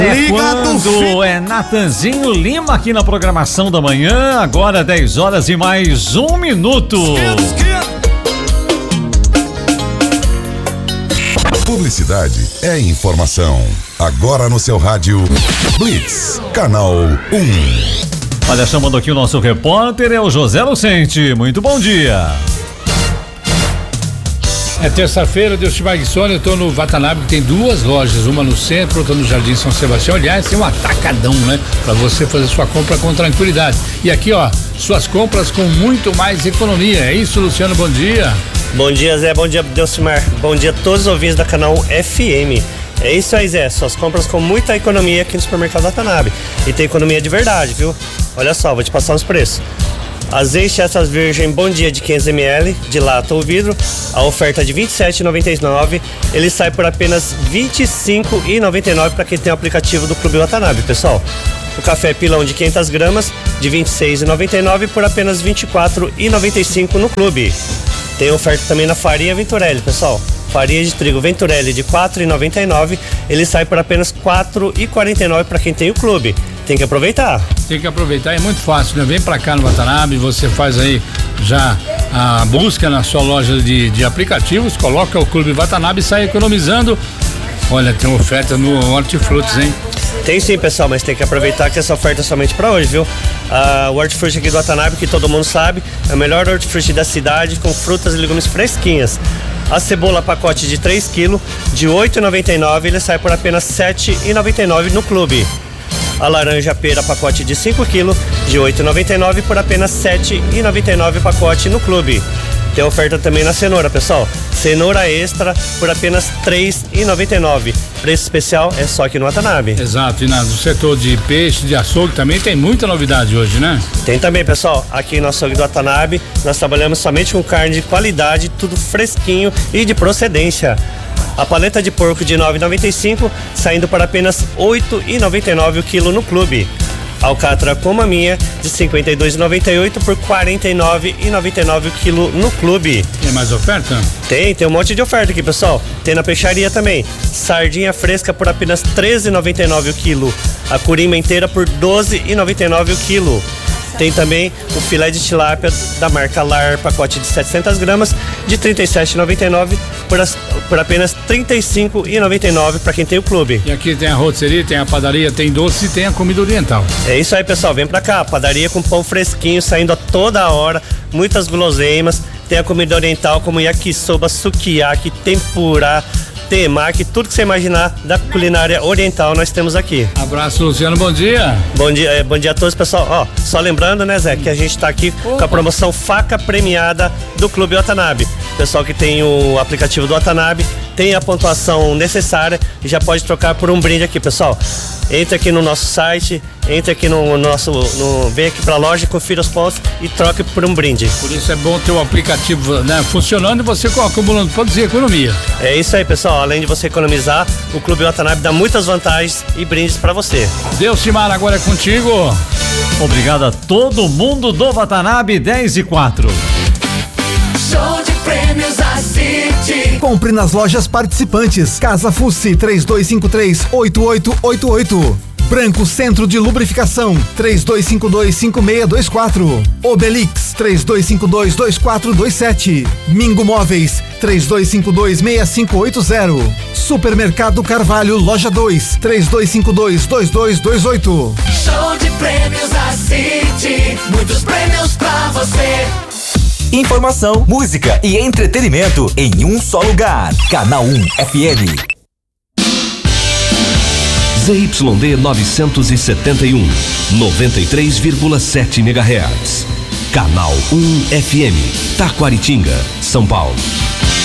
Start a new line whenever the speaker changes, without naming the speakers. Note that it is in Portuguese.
Quando é Natanzinho Lima aqui na programação da manhã, agora 10 horas e mais 1 minuto.
Publicidade é informação. Agora no seu rádio, Blitz, canal 1.
Olha, chamando aqui o nosso repórter, é o José Lucente. Muito bom dia.
É terça-feira, Deus te Magsone, eu tô no Watanabe, que tem 2 lojas, uma no centro, outra no Jardim São Sebastião. Aliás, tem um atacadão, né? Pra você fazer sua compra com tranquilidade. E aqui, ó, suas compras com muito mais economia. É isso, Luciano, bom dia.
Bom dia, Zé, bom dia, Delcimar. Bom dia a todos os ouvintes da canal FM. É isso aí, Zé, suas compras com muita economia aqui no supermercado Watanabe. E tem economia de verdade, viu? Olha só, vou te passar os preços. Azeite extra virgem Bom Dia de 500 ml, de lata ou vidro, a oferta de R$ 27,99, ele sai por apenas R$ 25,99 para quem tem o aplicativo do Clube Watanabe, pessoal. O café pilão de 500 gramas, de R$ 26,99 por apenas R$ 24,95 no Clube. Tem oferta também na farinha Venturelli, pessoal. Farinha de trigo Venturelli de R$ 4,99, ele sai por apenas R$ 4,49 para quem tem o Clube. Tem que aproveitar.
Tem que aproveitar, é muito fácil, né? Vem pra cá no Watanabe, você faz aí já a busca na sua loja de aplicativos, coloca o Clube Watanabe e sai economizando. Olha, tem oferta no Hortifrutis, hein?
Tem sim, pessoal, mas tem que aproveitar que essa oferta é somente para hoje, viu? O hortifruti aqui do Watanabe, que todo mundo sabe, é o melhor hortifruti da cidade, com frutas e legumes fresquinhas. A cebola pacote de 3 kg, de R$ 8,99, ele sai por apenas R$ 7,99 no Clube. A laranja pera pacote de 5 kg, de R$ 8,99 por apenas R$ 7,99 pacote no Clube. Tem oferta também na cenoura, pessoal. Cenoura extra por apenas R$ 3,99. Preço especial é só aqui no Watanabe.
Exato, e no setor de peixe, de açougue também tem muita novidade hoje, né?
Tem também, pessoal. Aqui no açougue do Watanabe, nós trabalhamos somente com carne de qualidade, tudo fresquinho e de procedência. A paleta de porco de R$ 9,95 saindo por apenas R$ 8,99 o quilo no Clube. Alcatra como a minha de R$ 52,98 por R$ 49,99 o quilo no Clube.
Tem mais oferta?
Tem um monte de oferta aqui, pessoal. Tem na peixaria também. Sardinha fresca por apenas R$ 13,99 o quilo. A curima inteira por R$ 12,99 o quilo. Tem também o filé de tilápia da marca Lar, pacote de 700 gramas, de R$ 37,99 por apenas R$ 35,99 para quem tem o Clube.
E aqui tem a rotisserie, tem a padaria, tem doce e tem a comida oriental.
É isso aí, pessoal, vem pra cá, padaria com pão fresquinho, saindo a toda hora, muitas guloseimas, tem a comida oriental como yakisoba, sukiyaki, tempurá, temaki, tudo que você imaginar da culinária oriental nós temos aqui.
Abraço, Luciano, bom dia.
Bom dia a todos, pessoal. Ó, só lembrando, né, Zé, que a gente tá aqui com a promoção Faca Premiada do Clube Watanabe. Pessoal que tem o aplicativo do Watanabe, tem a pontuação necessária e já pode trocar por um brinde aqui, pessoal. Entra aqui no nosso site, entra aqui vem aqui pra loja, confira os pontos e troque por um brinde.
Por isso é bom ter o aplicativo, né, funcionando e você acumulando pontos e economia.
É isso aí, pessoal. Além de você economizar, o Clube Watanabe dá muitas vantagens e brindes pra você.
Delcimar, agora é contigo.
Obrigado a todo mundo do Watanabe, 10:04.
Show de prêmios a City.
Compre nas lojas participantes. Casa Fussi 3253-8888. Branco Centro de Lubrificação 3252-5624. Obelix 3252-2427. Mingo Móveis 3252-6580. Supermercado Carvalho Loja 2 3252-2228.
Show de prêmios a City. Muitos prêmios pra você.
Informação, música e entretenimento em um só lugar. Canal 1 FM. ZYD 971, 93,7 MHz. Canal 1 FM, Taquaritinga, São Paulo.